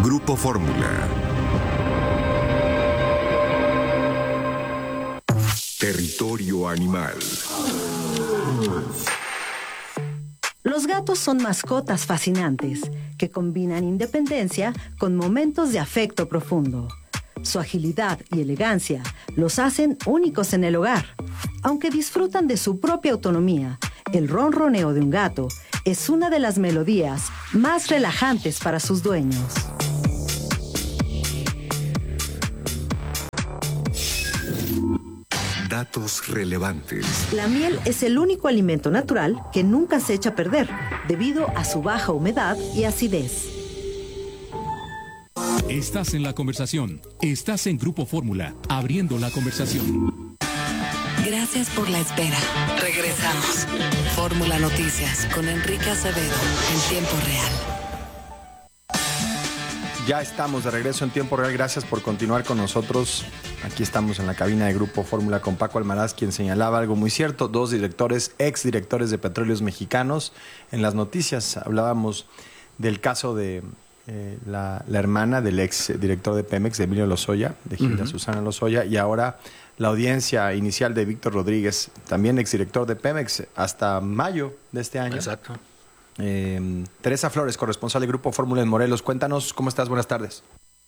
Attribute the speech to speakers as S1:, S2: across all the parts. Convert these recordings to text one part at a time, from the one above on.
S1: Grupo Fórmula. Territorio Animal.
S2: Los gatos son mascotas fascinantes que combinan independencia con momentos de afecto profundo. Su agilidad y elegancia los hacen únicos en el hogar. Aunque disfrutan de su propia autonomía, el ronroneo de un gato es una de las melodías más relajantes para sus dueños.
S1: Datos relevantes.
S2: La miel es el único alimento natural que nunca se echa a perder, debido a su baja humedad y acidez.
S3: Estás en la conversación. Estás en Grupo Fórmula, abriendo la conversación.
S4: Gracias por la espera. Regresamos. Fórmula Noticias con Enrique Acevedo en tiempo real.
S5: Ya estamos de regreso en tiempo real. Gracias por continuar con nosotros. Aquí estamos en la cabina de Grupo Fórmula con Paco Almaraz, quien señalaba algo muy cierto. Dos exdirectores de Petróleos Mexicanos. En las noticias hablábamos del caso de la hermana del exdirector de Pemex, de Emilio Lozoya, de Gilda Susana Lozoya, y ahora la audiencia inicial de Víctor Rodríguez, también exdirector de Pemex, hasta mayo de este año.
S6: Exacto.
S5: Teresa Flores, corresponsal de Grupo Fórmula en Morelos. Cuéntanos, ¿cómo estás? Buenas tardes.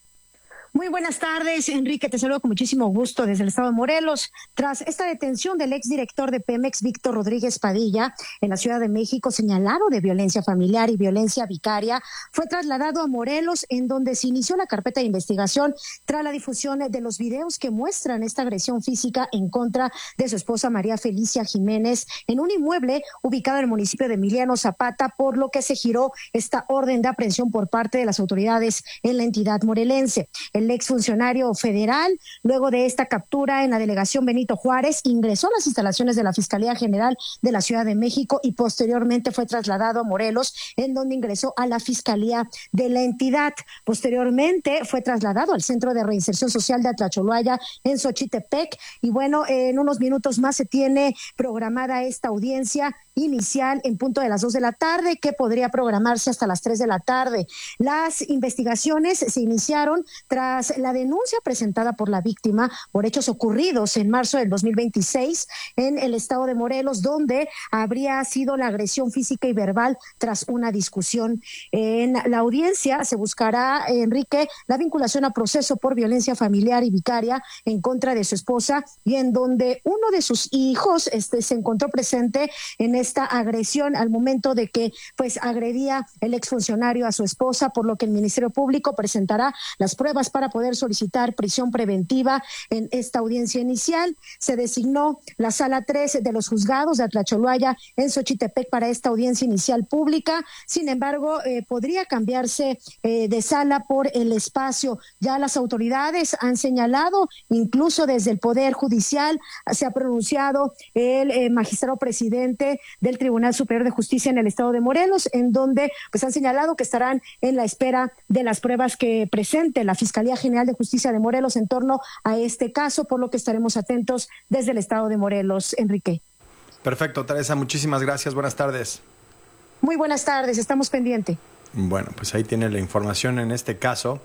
S7: Muy buenas tardes, Enrique. Te saludo con muchísimo gusto desde el estado de Morelos. Tras esta detención del exdirector de Pemex, Víctor Rodríguez Padilla, en la Ciudad de México, señalado de violencia familiar y violencia vicaria, fue trasladado a Morelos, en donde se inició la carpeta de investigación tras la difusión de los videos que muestran esta agresión física en contra de su esposa María Felicia Jiménez en un inmueble ubicado en el municipio de Emiliano Zapata, por lo que se giró esta orden de aprehensión por parte de las autoridades en la entidad morelense. El exfuncionario federal, luego de esta captura en la delegación Benito Juárez, ingresó a las instalaciones de la Fiscalía General de la Ciudad de México y posteriormente fue trasladado a Morelos, en donde ingresó a la Fiscalía de la entidad. Posteriormente fue trasladado al Centro de Reinserción Social de Atlacholoaya en Xochitepec, y bueno, en unos minutos más se tiene programada esta audiencia inicial en punto de las 2 de la tarde, que podría programarse hasta las 3 de la tarde. Las investigaciones se iniciaron tras la denuncia presentada por la víctima por hechos ocurridos en marzo del 2026 en el estado de Morelos, donde habría sido la agresión física y verbal tras una discusión. En la audiencia se buscará, Enrique, la vinculación a proceso por violencia familiar y vicaria en contra de su esposa, y en donde uno de sus hijos se encontró presente en esta agresión al momento de que pues agredía el exfuncionario a su esposa, por lo que el Ministerio Público presentará las pruebas para poder solicitar prisión preventiva en esta audiencia inicial. Se designó la sala 3 de los juzgados de Atlacholoaya en Xochitepec para esta audiencia inicial pública. Sin embargo, podría cambiarse de sala por el espacio. Ya las autoridades han señalado, incluso desde el Poder Judicial se ha pronunciado el magistrado presidente del Tribunal Superior de Justicia en el estado de Morelos, en donde pues han señalado que estarán en la espera de las pruebas que presente la Fiscalía General de Justicia de Morelos en torno a este caso, por lo que estaremos atentos desde el estado de Morelos, Enrique.
S5: Perfecto, Teresa, muchísimas gracias. Buenas tardes.
S7: Muy buenas tardes, estamos pendientes.
S5: Bueno, pues ahí tiene la información en este caso,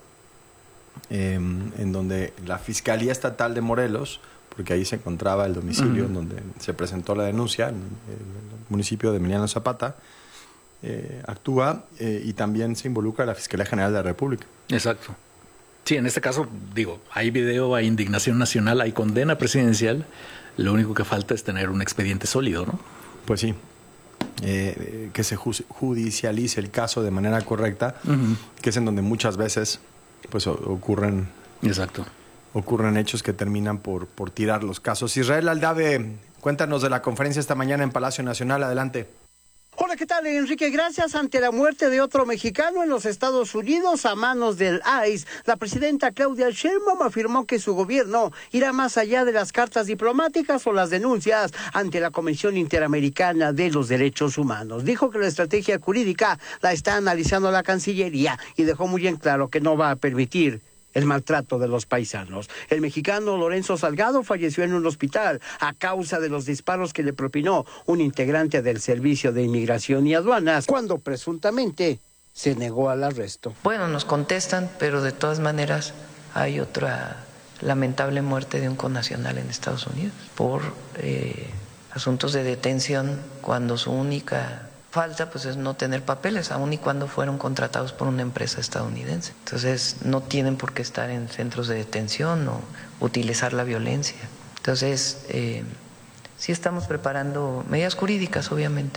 S5: en donde la Fiscalía Estatal de Morelos, porque ahí se encontraba el domicilio en donde se presentó la denuncia, en el municipio de Emiliano Zapata, actúa y también se involucra la Fiscalía General de la República.
S6: Exacto. Sí, en este caso, hay video, hay indignación nacional, hay condena presidencial. Lo único que falta es tener un expediente sólido, ¿no?
S5: Pues sí. Que se judicialice el caso de manera correcta, que es en donde muchas veces pues ocurren.
S6: Exacto.
S5: Ocurren hechos que terminan por tirar los casos. Israel Aldave, cuéntanos de la conferencia esta mañana en Palacio Nacional. Adelante.
S8: Hola, ¿qué tal, Enrique? Gracias. Ante la muerte de otro mexicano en los Estados Unidos a manos del ICE, la presidenta Claudia Sheinbaum afirmó que su gobierno irá más allá de las cartas diplomáticas o las denuncias ante la Comisión Interamericana de los Derechos Humanos. Dijo que la estrategia jurídica la está analizando la Cancillería y dejó muy en claro que no va a permitir el maltrato de los paisanos. El mexicano Lorenzo Salgado falleció en un hospital a causa de los disparos que le propinó un integrante del Servicio de Inmigración y Aduanas cuando presuntamente se negó al arresto.
S9: Bueno, nos contestan, pero de todas maneras hay otra lamentable muerte de un connacional en Estados Unidos por asuntos de detención, cuando su única falta pues es no tener papeles, aun y cuando fueron contratados por una empresa estadounidense. Entonces no tienen por qué estar en centros de detención o utilizar la violencia. Entonces sí estamos preparando medidas jurídicas, obviamente,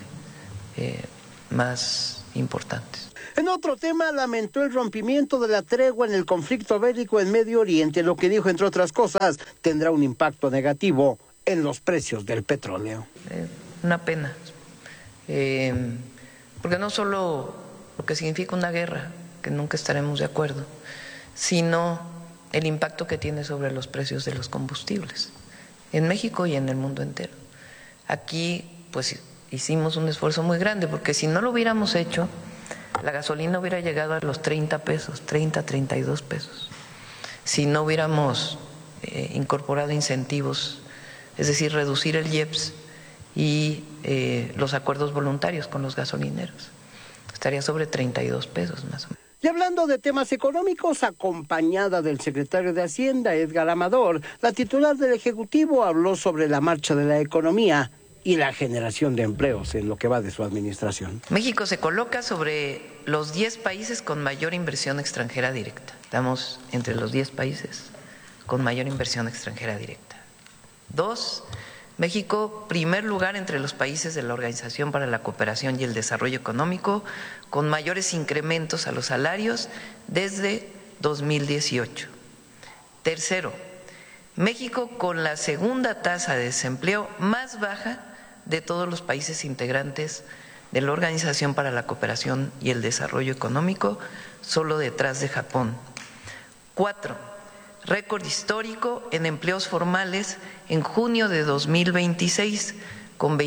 S9: más importantes.
S8: En otro tema, lamentó el rompimiento de la tregua en el conflicto bélico en Medio Oriente, lo que dijo, entre otras cosas, tendrá un impacto negativo en los precios del petróleo.
S9: Una pena, porque no solo lo que significa una guerra, que nunca estaremos de acuerdo, sino el impacto que tiene sobre los precios de los combustibles, en México y en el mundo entero. Aquí, pues, hicimos un esfuerzo muy grande, porque si no lo hubiéramos hecho, la gasolina hubiera llegado a los 30 pesos, 30, 32 pesos. Si no hubiéramos incorporado incentivos, es decir, reducir el IEPS y los acuerdos voluntarios con los gasolineros, estaría sobre 32 pesos más o menos.
S8: Y hablando de temas económicos, acompañada del secretario de Hacienda, Edgar Amador, la titular del Ejecutivo habló sobre la marcha de la economía y la generación de empleos en lo que va de su administración.
S9: México se coloca sobre los 10 países con mayor inversión extranjera directa. Estamos entre los 10 países con mayor inversión extranjera directa. 2, México, primer lugar entre los países de la Organización para la Cooperación y el Desarrollo Económico, con mayores incrementos a los salarios desde 2018. 3, México con la segunda tasa de desempleo más baja de todos los países integrantes de la Organización para la Cooperación y el Desarrollo Económico, solo detrás de Japón. 4, récord histórico en empleos formales en junio de 2026, con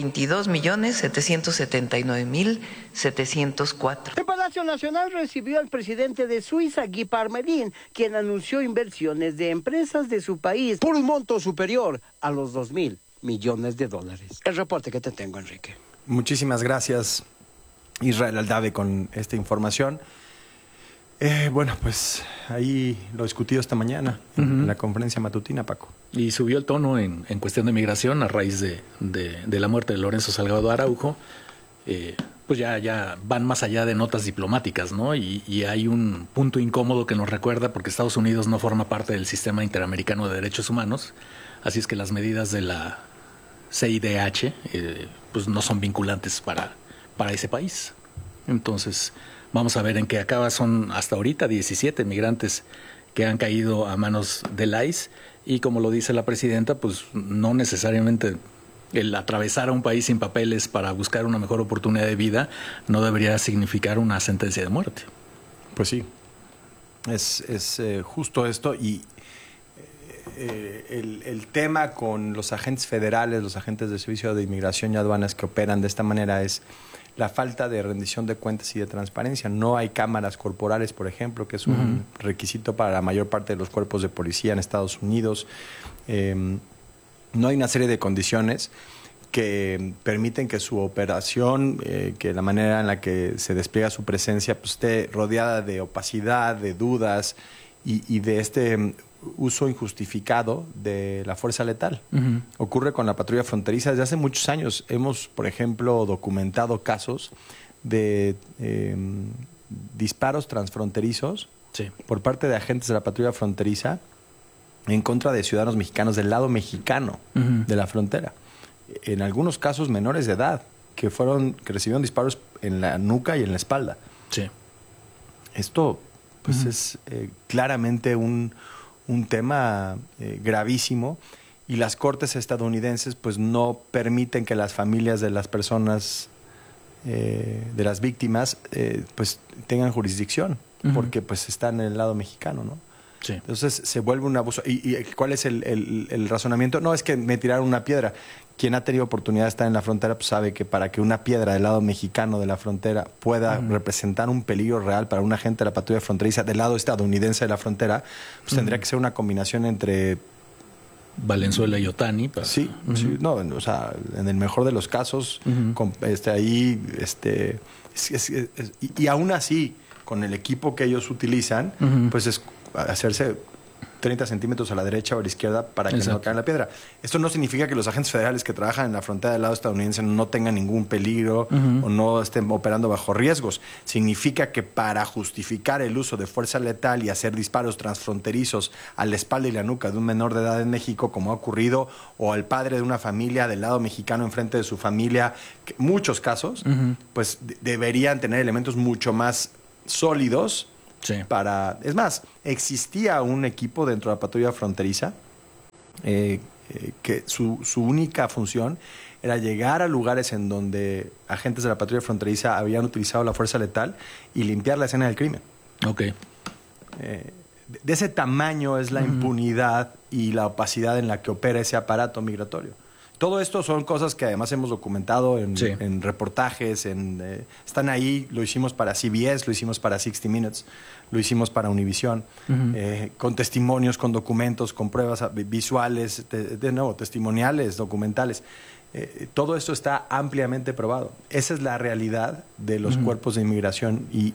S9: 22.779.704.
S8: El Palacio Nacional recibió al presidente de Suiza, Guy Parmelin, quien anunció inversiones de empresas de su país por un monto superior a los $2,000 millones. El reporte que te tengo, Enrique.
S5: Muchísimas gracias, Israel Aldave, con esta información. Bueno, pues ahí lo discutido esta mañana en la conferencia matutina, Paco.
S6: Y subió el tono en cuestión de migración a raíz de la muerte de Lorenzo Salgado Araujo. Pues ya van más allá de notas diplomáticas, ¿no? Y hay un punto incómodo que nos recuerda, porque Estados Unidos no forma parte del Sistema Interamericano de Derechos Humanos, así es que las medidas de la CIDH pues no son vinculantes para ese país. Entonces, vamos a ver en qué acaba. Son hasta ahorita 17 migrantes que han caído a manos del ICE, y como lo dice la presidenta, pues no necesariamente el atravesar a un país sin papeles para buscar una mejor oportunidad de vida no debería significar una sentencia de muerte.
S5: Pues sí, es justo esto. Y el tema con los agentes federales, los agentes de Servicio de Inmigración y Aduanas que operan de esta manera es la falta de rendición de cuentas y de transparencia. No hay cámaras corporales, por ejemplo, que es un requisito para la mayor parte de los cuerpos de policía en Estados Unidos. No hay una serie de condiciones que permiten que su operación, que la manera en la que se despliega su presencia, pues esté rodeada de opacidad, de dudas y de este uso injustificado de la fuerza letal. Ocurre con la patrulla fronteriza desde hace muchos años. Hemos, por ejemplo, documentado casos de disparos transfronterizos por parte de agentes de la patrulla fronteriza en contra de ciudadanos mexicanos del lado mexicano de la frontera. En algunos casos menores de edad que recibieron disparos en la nuca y en la espalda.
S6: Sí.
S5: Esto pues es claramente un tema gravísimo, y las cortes estadounidenses pues no permiten que las familias de las personas, de las víctimas, pues tengan jurisdicción, porque pues están en el lado mexicano, ¿no?
S6: Sí.
S5: Entonces se vuelve un abuso. ¿Y cuál es el razonamiento? No es que me tiraron una piedra. Quien ha tenido oportunidad de estar en la frontera pues sabe que para que una piedra del lado mexicano de la frontera pueda representar un peligro real para un agente de la patrulla fronteriza del lado estadounidense de la frontera, pues tendría que ser una combinación entre
S6: Valenzuela y Otani.
S5: Sí, no, o sea, en el mejor de los casos, y aún así, con el equipo que ellos utilizan, pues es hacerse 30 centímetros a la derecha o a la izquierda para que no caiga la piedra. Esto no significa que los agentes federales que trabajan en la frontera del lado estadounidense no tengan ningún peligro o no estén operando bajo riesgos. Significa que para justificar el uso de fuerza letal y hacer disparos transfronterizos a la espalda y la nuca de un menor de edad en México, como ha ocurrido, o al padre de una familia del lado mexicano enfrente de su familia, muchos casos, pues deberían tener elementos mucho más sólidos. Sí. Es más, existía un equipo dentro de la patrulla fronteriza que su única función era llegar a lugares en donde agentes de la patrulla fronteriza habían utilizado la fuerza letal y limpiar la escena del crimen.
S6: Ok.
S5: De ese tamaño es la impunidad y la opacidad en la que opera ese aparato migratorio. Todo esto son cosas que además hemos documentado en reportajes, están ahí, lo hicimos para CBS, lo hicimos para 60 Minutes, lo hicimos para Univision, con testimonios, con documentos, con pruebas visuales, de nuevo, testimoniales, documentales. Todo esto está ampliamente probado. Esa es la realidad de los cuerpos de inmigración y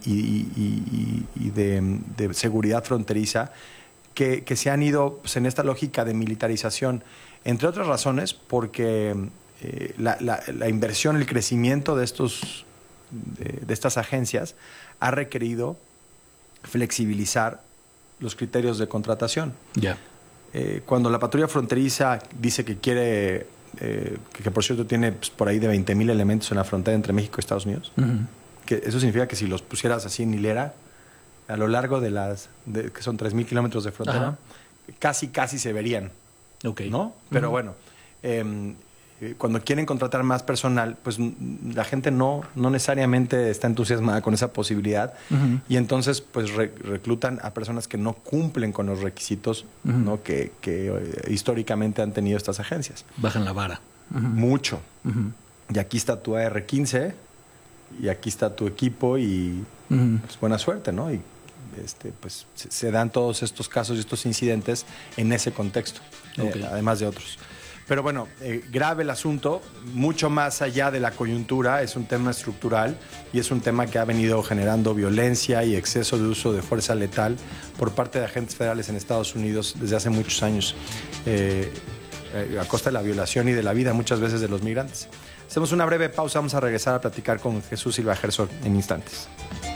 S5: de seguridad fronteriza que se han ido pues, en esta lógica de militarización. Entre otras razones, porque la inversión, el crecimiento de estas agencias ha requerido flexibilizar los criterios de contratación.
S6: Ya.
S5: Cuando la patrulla fronteriza dice que quiere, que por cierto tiene pues, por ahí de 20,000 elementos en la frontera entre México y Estados Unidos, que eso significa que si los pusieras así en hilera, a lo largo que son 3,000 kilómetros de frontera, casi se verían.
S6: Okay.
S5: ¿No? Pero bueno, cuando quieren contratar más personal, pues la gente no necesariamente está entusiasmada con esa posibilidad y entonces pues reclutan a personas que no cumplen con los requisitos ¿no? que históricamente han tenido estas agencias.
S6: Bajan la vara.
S5: Mucho. Y aquí está tu AR-15 y aquí está tu equipo y pues, buena suerte, ¿no? Y pues se dan todos estos casos y estos incidentes en ese contexto, además de otros. Pero bueno, grave el asunto, mucho más allá de la coyuntura, es un tema estructural y es un tema que ha venido generando violencia y exceso de uso de fuerza letal por parte de agentes federales en Estados Unidos desde hace muchos años, a costa de la violación y de la vida muchas veces de los migrantes. Hacemos una breve pausa, vamos a regresar a platicar con Jesús Silva Herzog en instantes.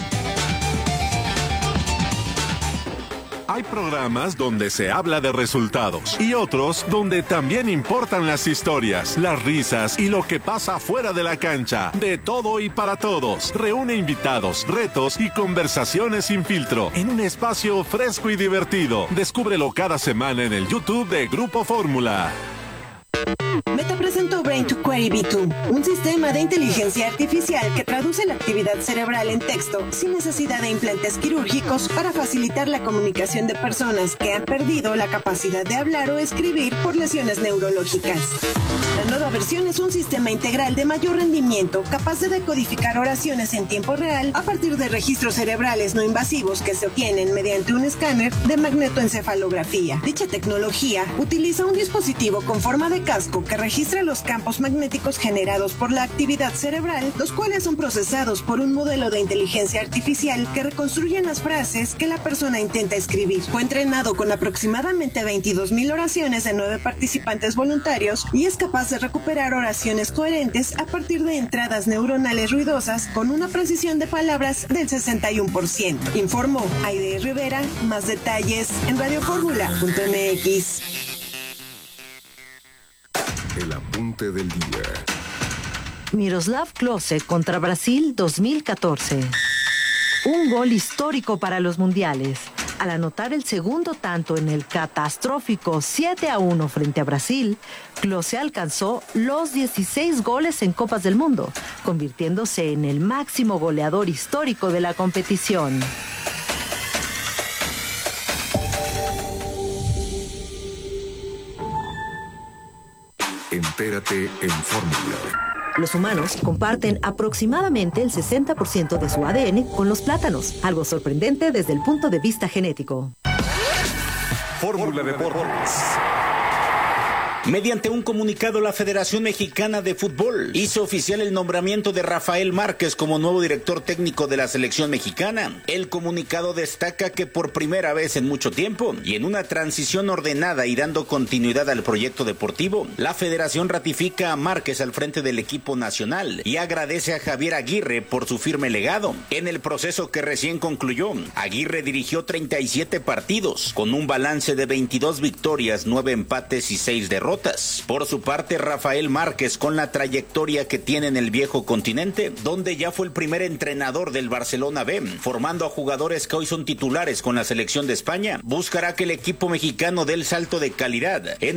S10: Hay programas donde se habla de resultados y otros donde también importan las historias, las risas y lo que pasa fuera de la cancha. De todo y para todos. Reúne invitados, retos y conversaciones sin filtro en un espacio fresco y divertido. Descúbrelo cada semana en el YouTube de Grupo Fórmula.
S11: Meta presentó Brain to Query V2, un sistema de inteligencia artificial que traduce la actividad cerebral en texto sin necesidad de implantes quirúrgicos para facilitar la comunicación de personas que han perdido la capacidad de hablar o escribir por lesiones neurológicas. La nueva versión es un sistema integral de mayor rendimiento capaz de decodificar oraciones en tiempo real a partir de registros cerebrales no invasivos que se obtienen mediante un escáner de magnetoencefalografía. Dicha tecnología utiliza un dispositivo con forma de casco que registra los campos magnéticos generados por la actividad cerebral, los cuales son procesados por un modelo de inteligencia artificial que reconstruyen las frases que la persona intenta escribir. Fue entrenado con aproximadamente 22,000 oraciones de 9 participantes voluntarios y es capaz de recuperar oraciones coherentes a partir de entradas neuronales ruidosas con una precisión de palabras del 61%. Informó Aide Rivera. Más detalles en radioformula.mx.
S1: El apunte del día.
S2: Miroslav Klose contra Brasil 2014. Un gol histórico para los mundiales. Al anotar el segundo tanto en el catastrófico 7-1 frente a Brasil, Klose alcanzó los 16 goles en Copas del Mundo, convirtiéndose en el máximo goleador histórico de la competición.
S1: Entérate en Fórmula.
S2: Los humanos comparten aproximadamente el 60% de su ADN con los plátanos, algo sorprendente desde el punto de vista genético.
S10: Fórmula Deportes.
S12: Mediante un comunicado, la Federación Mexicana de Fútbol hizo oficial el nombramiento de Rafael Márquez como nuevo director técnico de la selección mexicana. El comunicado destaca que por primera vez en mucho tiempo y en una transición ordenada y dando continuidad al proyecto deportivo, la Federación ratifica a Márquez al frente del equipo nacional y agradece a Javier Aguirre por su firme legado. En el proceso que recién concluyó, Aguirre dirigió 37 partidos con un balance de 22 victorias, 9 empates y 6 derrotas. Por su parte, Rafael Márquez, con la trayectoria que tiene en el viejo continente, donde ya fue el primer entrenador del Barcelona B, formando a jugadores que hoy son titulares con la selección de España, buscará que el equipo mexicano dé el salto de calidad en